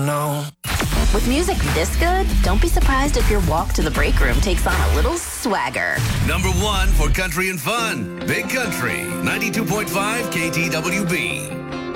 No. With music this good, don't be surprised if your walk to the break room takes on a little swagger. Number 1 for country and fun. Big Country, 92.5 KTWB.